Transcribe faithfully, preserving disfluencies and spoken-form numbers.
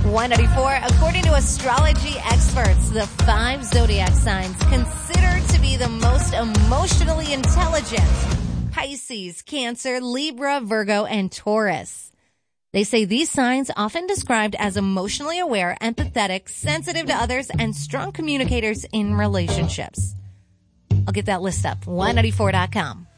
one ninety-four. According to astrology experts, the five zodiac signs considered to be the most emotionally intelligent: Pisces, Cancer, Libra, Virgo, and Taurus. They say these signs, often described as emotionally aware, empathetic, sensitive to others, and strong communicators in relationships. I'll get that list up, one ninety-four dot com.